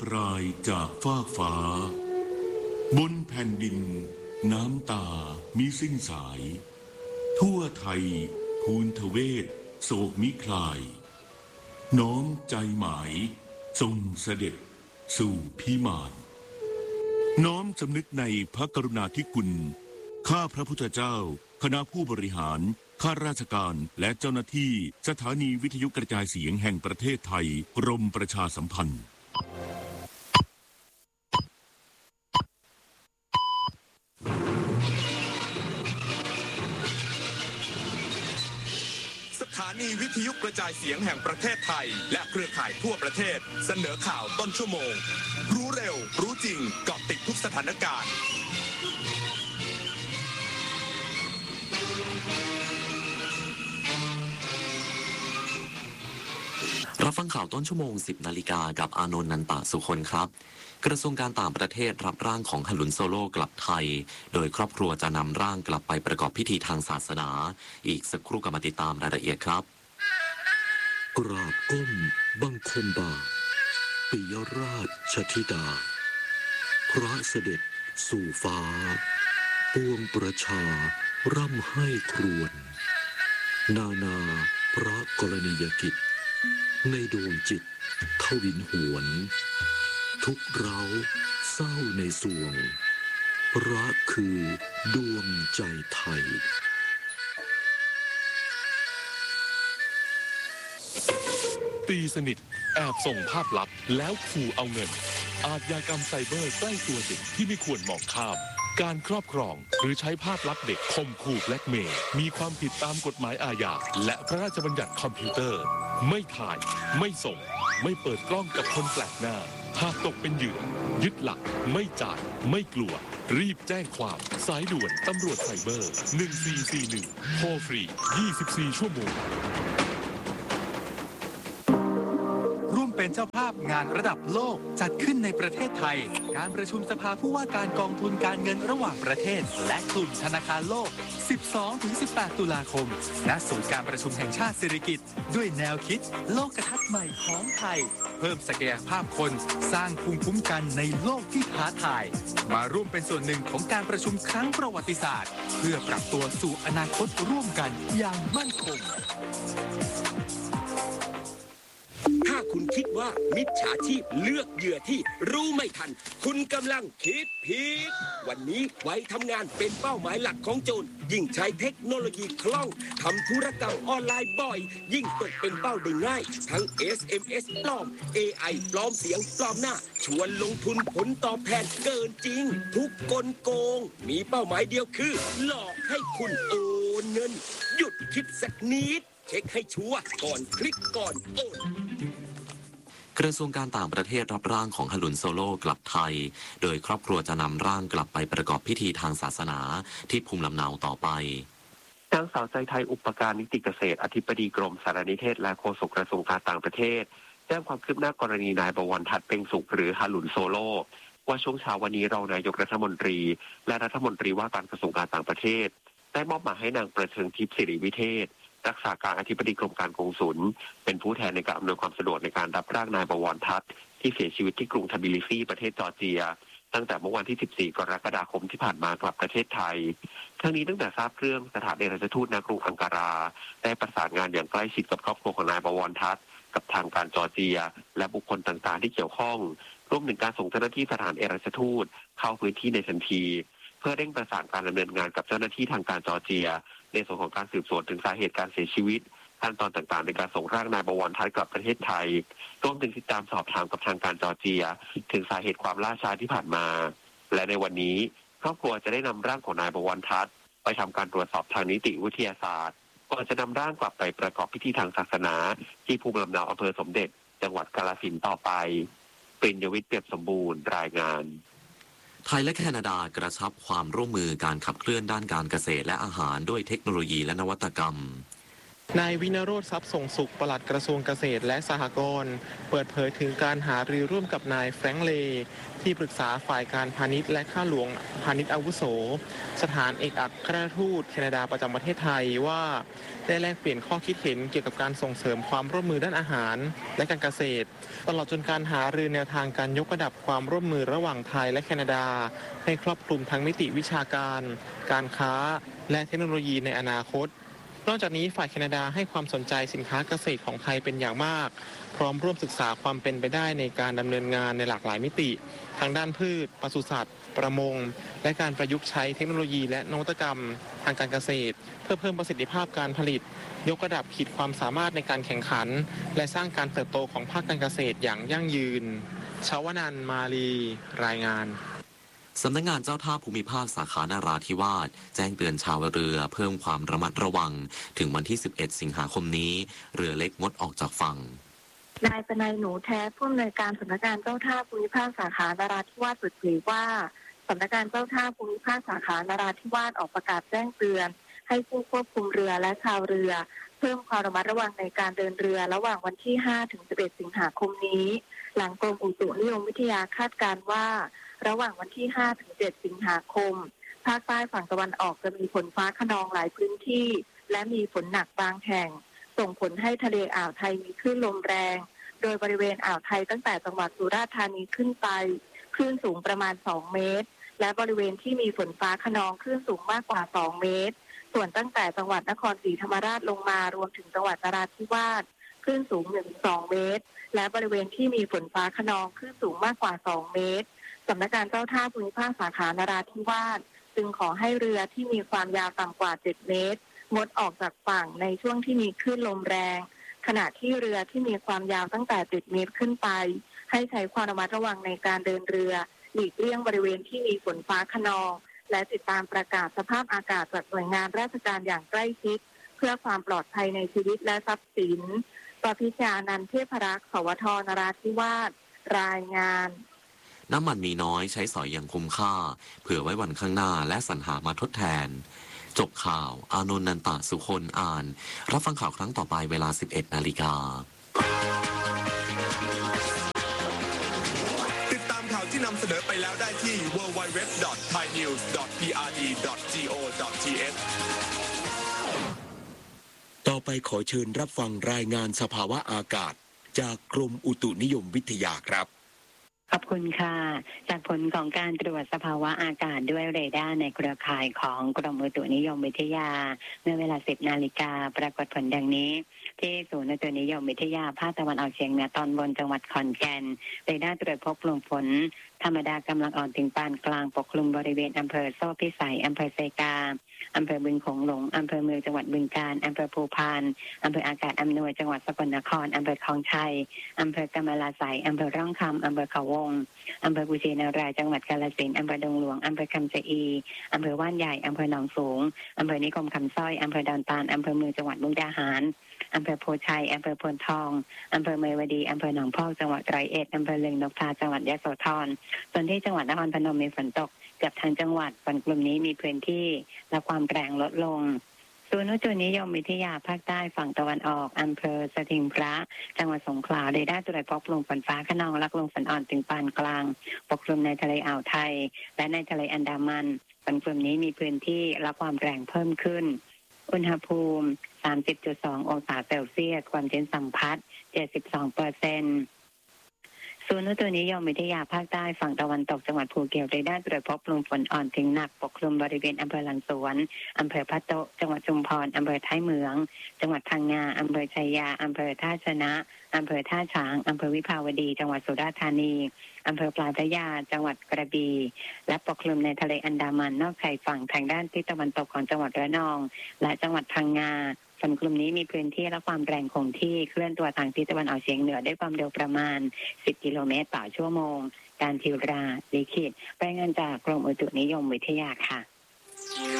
ปรายจากฟากฟ้าบนแผ่นดินน้ำตามิสิ้นสายทั่วไทยทูลทเวศโศกมิคลายน้อมใจหมายทรงเสด็จสู่พิมานน้อมสำนึกในพระกรุณาธิคุณข้าพระพุทธเจ้าคณะผู้บริหารข้าราชการและเจ้าหน้าที่สถานีวิทยุกระจายเสียงแห่งประเทศไทยกรมประชาสัมพันธ์สถานีวิทยุกระจายเสียงแห่งประเทศไทยและเครือข่ายทั่วประเทศเสนอข่าวต้นชั่วโมงรู้เร็วรู้จริงเกาะติดทุกสถานการณ์รับฟังข่าวต้นชั่วโมง 10 นาฬิกากับอานนท์ นันตะสุคนครับกระทรวงการต่างประเทศรับร่างของฮลุนโซโลกลับไทยโดยครอบครัวจะนำร่างกลับไปประกอบพิธีทางศาสนาอีกสักครู่กลับมาติดตามรายละเอียดครับกราบก้มบังคมบาทปิยราชธิดาพระเสด็จสู่ฟ้าปวงประชาร่ำให้ครวญนานาพระกรณียกิจในดวงจิตทวินหวนทุกเราเศร้าในสวงพระคือดวงใจไทยตีสนิทแอบส่งภาพลับแล้วขู่เอาเงินอาชญากรรมไซเบอร์ใกล้ตัวเด็กที่ไม่ควรมองข้ามการครอบครองหรือใช้ภาพลับเด็กข่มขู่แบล็กเมย์มีความผิดตามกฎหมายอาญาและพระราชบัญญัติคอมพิวเตอร์ไม่ถ่ายไม่ส่งไม่เปิดกล้องกับคนแปลกหน้าหากตกเป็นเหยื่อยึดหลักไม่จ่ายไม่กลัวรีบแจ้งความสายด่วนตำรวจไซเบอร์1441โทรฟรี24ชั่วโมงเป็นเจ้าภาพงานระดับโลกจัดขึ้นในประเทศไทยการประชุมสภาผู้ว่าการกองทุนการเงินระหว่างประเทศและกลุ่มธนาคารโลก 12-18 ตุลาคมณศูนย์การประชุมแห่งชาติสิริกิติ์ด้วยแนวคิดโลกทัศน์ใหม่ของไทยเพิ่มศักยภาพคนสร้างภูมิคุ้มกันในโลกที่ท้าทายมาร่วมเป็นส่วนหนึ่งของการประชุมครั้งประวัติศาสตร์เพื่อปรับตัวสู่อนาคตร่วมกันอย่างมั่นคงถ้าคุณคิดว่ามิจฉาชีพเลือกเหยื่อที่รู้ไม่ทันคุณกำลังคิดผิดวันนี้ไว้ทำงานเป็นเป้าหมายหลักของโจรยิ่งใช้เทคโนโลยีคล่องทำธุรกรรมออนไลน์บ่อยยิ่งตกเป็นเป้าได้ง่ายทั้ง SMS ปลอม AI ปลอมเสียงปลอมหน้าชวนลงทุนผลตอบแทนเกินจริงทุกกลโกงมีเป้าหมายเดียวคือหลอกให้คุณโอนเงินหยุดคิดสักนิดเช็คให้ชัวร์ก่อนคลิกก่อนโอนกระทรวงการต่างประเทศรับร่างของฮลุนโซโลกลับไทยโดยครอบครัวจะนำร่างกลับไปประกอบพิธีทางศาสนาที่ภูมิลำเนาต่อไปนางสาวใจไทยอุปการนิติเกษตรอธิบดีกรมสารนิเทศและโฆษกกระทรวงการต่างประเทศแจ้งความคืบหน้ากรณีนายบวรทัศน์เพ็งสุขหรือฮลุนโซโลว่าช่วงเช้าวันนี้รองนายกรัฐมนตรีและรัฐมนตรีว่าการกระทรวงการต่างประเทศได้มอบหมายให้นางประเทิงทิพย์สิริวิเทศรักษาการอธิบดีกรมการกงสุลเป็นผู้แทนในการอำนวยความสะดวกในการรับร่างนายบวรทัศน์ที่เสียชีวิตที่กรุงทบิลิซีประเทศจอร์เจียตั้งแต่เมื่อวันที่ 14 กรกฎาคมที่ผ่านมากลับประเทศไทยทั้งนี้ตั้งแต่ทราบเรื่องสถานเอกอัครราชทูตณกรุงอังการาได้ประสานงานอย่างใกล้ชิดกับครอบครัวของนายบวรทัศน์กับทางการจอร์เจียและบุคคลต่างๆที่เกี่ยวข้องรวมถึงการส่งเจ้าหน้าที่สถานเอกอัครราชทูตเข้าพื้นที่ในทันทีเพื่อเร่งประสานการดำเนินงานกับเจ้าหน้าที่ทางการจอร์เจียในส่วนของการสืบสวนถึงสาเหตุการเสียชีวิตขั้นตอนต่างๆในการส่งร่างนายบวรทัศน์กลับประเทศไทยรวมถึงติดตามสอบถามกับทางการจอร์เจียถึงสาเหตุความล่าช้าที่ผ่านมาและในวันนี้ครอบครัวจะได้นำร่างของนายบวรทัศน์ไปทำการตรวจสอบทางนิติวิทยาศาสตร์ก่อนจะนำร่างกลับไปประกอบพิธีทางศาสนาที่ภูมิลำเนาอำเภอสมเด็จจังหวัดกาฬสินธุ์ต่อไปปริญญวิทย์เปี่ยมสมบูรณ์รายงานไทยและแคนาดากระชับความร่วมมือการขับเคลื่อนด้านการเกษตรและอาหารด้วยเทคโนโลยีและนวัตกรรมนายวินโรจน์ทรัพย์ส่งสุขปลัดกระทรวงเกษตรและสหกรณ์เปิดเผยถึงการหารือร่วมกับนายแฟรงค์เลย์ที่ปรึกษาฝ่ายการพาณิชย์และข้าหลวงพาณิชย์อาวุโสสถานเอกอัครราชทูตแคนาดาประจำประเทศไทยว่าได้แลกเปลี่ยนข้อคิดเห็นเกี่ยวกับการส่งเสริมความร่วมมือด้านอาหารและการเกษตรตลอดจนการหารือแนวทางการยกระดับความร่วมมือระหว่างไทยและแคนาดาให้ครอบคลุมทั้งมิติวิชาการการค้าและเทคโนโลยีในอนาคตนอกจากนี้ฝ่ายแคนาดาให้ความสนใจสินค้าเกษตรของไทยเป็นอย่างมากพร้อมร่วมศึกษาความเป็นไปได้ในการดำเนินงานในหลากหลายมิติทั้งด้านพืชปศุสัตว์ประมงและการประยุกต์ใช้เทคโนโลยีและนวัตกรรมทางการเกษตรเพื่อเพิ่มประสิทธิภาพการผลิตยกระดับขีดความสามารถในการแข่งขันและสร้างการเติบโตของภาคการเกษตรอย่างยั่งยืนชวนันท์ มาลีรายงานสำนักงานเจ้าท่าภูมิภาคสาขานาราธิวาสแจ้งเตือนชาวเรือเพิ่มความระมัดระวังถึงวันที่ 11 สิงหาคมนี้เรือเล็กงดออกจากฝั่งนายปนัยหนูแท้ผู้อำนวยการสำนักงานเจ้าท่าภูมิภาคสาขานราธิวาสเปิดเผยว่าสำนักงานเจ้าท่าภูมิภาคสาขานราธิวาสออกประกาศแจ้งเตือนให้ผู้ควบคุมเรือและชาวเรือเพิ่มความระมัดระวังในการเดินเรือระหว่างวันที่ 5 ถึง 11 สิงหาคมนี้หลังกรมอุตุนิยมวิทยาคาดการณ์ว่าระหว่างวันที่ 5 ถึง 7 สิงหาคมภาคใต้ฝั่งตะวันออกจะมีฝนฟ้าคะนองหลายพื้นที่และมีฝนหนักบางแห่งส่งผลให้ทะเลอ่าวไทยมีคลื่นลมแรงโดยบริเวณอ่าวไทยตั้งแต่จังหวัดสุราษฎร์ธานีขึ้นไปคลื่นสูงประมาณ2 เมตรและบริเวณที่มีฝนฟ้าคะนองคลื่นสูงมากกว่า2 เมตรส่วนตั้งแต่จังหวัดนครศรีธรรมราชลงมารวมถึงจังหวัดนราธิวาสคลื่นสูง 1-2 เมตรและบริเวณที่มีฝนฟ้าคะนองคลื่นสูงมากกว่า2 เมตรสำนักงานเจ้าท่าภูมิภาคสาขานราธิวาสจึงขอให้เรือที่มีความยาวต่ำกว่า7 เมตรงดออกจากฝั่งในช่วงที่มีคลื่นลมแรงขณะที่เรือที่มีความยาวตั้งแต่7 เมตรขึ้นไปให้ใช้ความระมัดระวังในการเดินเรือหลีกเลี่ยงบริเวณที่มีฝนฟ้าคะนองและติดตามประกาศสภาพอากาศจากหน่วยงานราชการอย่างใกล้ชิดเพื่อความปลอดภัยในชีวิตและทรัพย์สินประพิชานันท์ เทพรักษ์ สวท นราธิวาสรายงานน้ำมันมีน้อยใช้สอยอย่างคุ้มค่าเผื่อไว้วันข้างหน้าและสรรหามาทดแทนจบข่าวอานนท์ นันตะสุคนอ่านรับฟังข่าวครั้งต่อไปเวลา 11 นาฬิกาติดตามข่าวที่นำเสนอไปแล้วได้ที่ www.thainews.prd.go.th ต่อไปขอเชิญรับฟังรายงานสภาวะอากาศจากกรมอุตุนิยมวิทยาครับขอบคุณค่ะจากผลของการตรวจสภาวะอากาศด้วยเรดาร์ในเครือข่ายของกรมอุตุนิยมวิทยาเมื่อเวลา 10 นาฬิกาปรากฏผลดังนี้ที่ศูนย์อุตุนิยมวิทยาภาคตะวันออกเฉียงเหนือตอนบนจังหวัดขอนแก่นเรดาร์ตรวจพบกลุ่มฝนธรรมดากำลังอ่อนถึงปานกลางปกคลุมบริเวณอำเภอโซ่พิสัยอำเภอเซกาอำเภอบึงโขงหลงอำเภอเมืองจังหวัดบึงกาฬอำเภอภูพานอำเภออากาศอำนวยจังหวัดสกลนครอำเภอคลองชัยอำเภอกำมะลาไสยอำเภอร่องคำอำเภอเขาวงอำเภอกุชินารายจังหวัดกาฬสินธุ์อำเภอดงหลวงอำเภอคำชะอีอำเภอว่านใหญ่อำเภอหนองสูงอำเภอนิคมคำสร้อยอำเภอดอนตาลอำเภอเมืองจังหวัดมุกดาหารอำเภอโพชัยอำเภอพลทองอำเภอเมยวดีอำเภอหนองพอกจังหวัดร้อยเอ็ดอำเภอเลืองนกทาจังหวัดยโสธรส่วนที่จังหวัดนครพนมมีฝนตกเกือบทั้งจังหวัดฝนกลุ่มนี้มีพื้นที่และความแรงลดลงศูนย์อุตุนิยมวิทยาภาคใต้ฝั่งตะวันออกอำเภอสถิงพระจังหวัดสงขลาเรดาร์ตรวจพบลมฝนฟ้าคะนองและลมฝนอ่อนถึงปานกลางปกคลุมในทะเลอ่าวไทยและในทะเลอันดามันฝนกลุ่มนี้มีพื้นที่และความแรงเพิ่มขึ้นอุณหภูมิ 30.2 องศาเซลเซียสความชื้นสัมพัทธ์ 72%ศูนย์อุตุนิยมวิทยาภาคใต้ฝั่งตะวันตกจังหวัดภูเก็ตเรดาร์ตรวจพบลมฝนอ่อนถึงหนักปกคลุมบริเวณอำเภอหลังสวนอำเภอพะโต๊ะจังหวัดชุมพรอำเภอท้ายเหมืองจังหวัดพังงาอำเภอชัยยาอำเภอท่าชนะอำเภอท่าฉางอำเภอวิภาวดีจังหวัดสุราษฎร์ธานีอำเภอปลายพระยาจังหวัดกระบี่และปกคลุมในทะเลอันดามันนอกชายฝั่งทางด้านทิศตะวันตกของจังหวัดระนองและจังหวัดพังงาฝนกลุ่มนี้มีพื้นที่และความแรงคงที่เคลื่อนตัวทางทิศตะวันออกเฉียงเหนือด้วยความเร็วประมาณ10 กิโลเมตรต่อชั่วโมงการทิวราลิขิตรายงานจากกรมอุตุนิยมวิทยาค่ะ